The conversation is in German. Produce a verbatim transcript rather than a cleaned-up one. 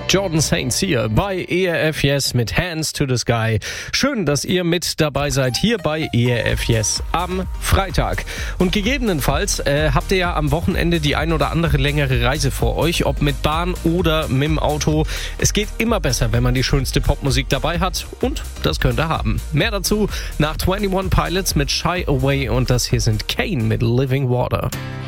Jordan Saints hier bei E R F Yes mit Hands to the Sky. Schön, dass ihr mit dabei seid hier bei E R F Yes am Freitag. Und gegebenenfalls äh, habt ihr ja am Wochenende die ein oder andere längere Reise vor euch, ob mit Bahn oder mit dem Auto. Es geht immer besser, wenn man die schönste Popmusik dabei hat, und das könnt ihr haben. Mehr dazu nach einundzwanzig Pilots mit Shy Away, und das hier sind Kane mit Living Water.